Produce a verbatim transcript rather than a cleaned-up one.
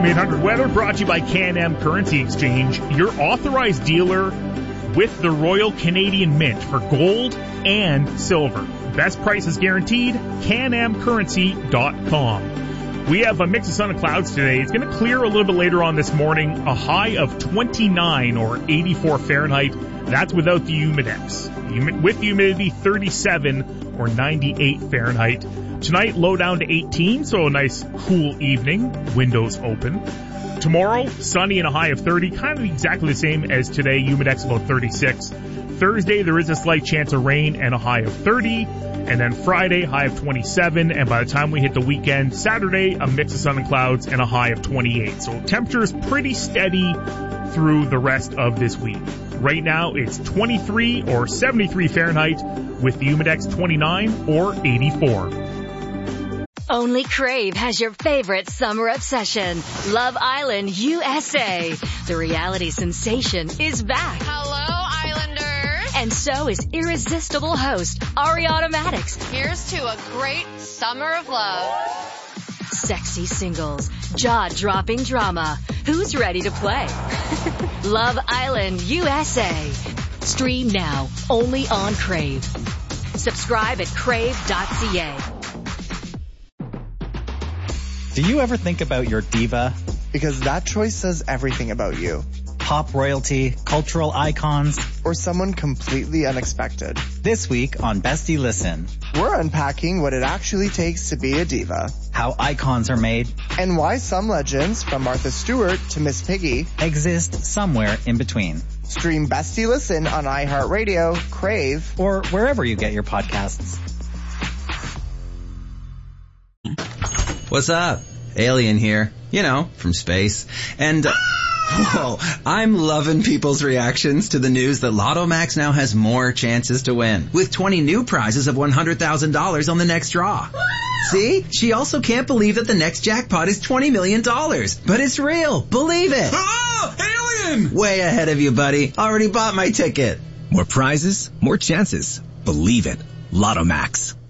Sam eight hundred Weather brought to you by Can-Am Currency Exchange, your authorized dealer with the Royal Canadian Mint for gold and silver. Best prices guaranteed, can am currency dot com. We have a mix of sun and clouds today. It's going to clear a little bit later on this morning, a high of twenty-nine or eighty-four Fahrenheit. That's without the Humidex. With the humidity, thirty-seven or ninety-eight Fahrenheit. Tonight, low down to eighteen, so a nice cool evening. Windows open. Tomorrow, sunny and a high of thirty, kind of exactly the same as today. Humidex about thirty-six. Thursday, there is a slight chance of rain and a high of thirty. And then Friday, high of twenty-seven. And by the time we hit the weekend, Saturday, a mix of sun and clouds and a high of twenty-eight. So temperature is pretty steady through the rest of this week. Right now, it's twenty-three or seventy-three Fahrenheit with the Humidex twenty-nine or eighty-four. Only Crave has your favorite summer obsession, Love Island U S A. The reality sensation is back. Hello, Islanders. And so is irresistible host Ari Automatics. Here's to a great summer of love. Sexy singles, jaw-dropping drama. Who's ready to play? Love Island U S A. Stream now, only on Crave. Subscribe at crave dot c a. Do you ever think about your diva? Because that choice says everything about you. Pop royalty, cultural icons, or someone completely unexpected. This week on Bestie Listen, we're unpacking what it actually takes to be a diva. How icons are made. And why some legends, from Martha Stewart to Miss Piggy, exist somewhere in between. Stream Bestie Listen on iHeartRadio, Crave, or wherever you get your podcasts. What's up? Alien here. You know, from space. And, uh, whoa, I'm loving people's reactions to the news that Lotto Max now has more chances to win, with twenty new prizes of one hundred thousand dollars on the next draw. See? She also can't believe that the next jackpot is twenty million dollars. But it's real. Believe it. Oh, alien! Way ahead of you, buddy. Already bought my ticket. More prizes, more chances. Believe it. Lotto Max.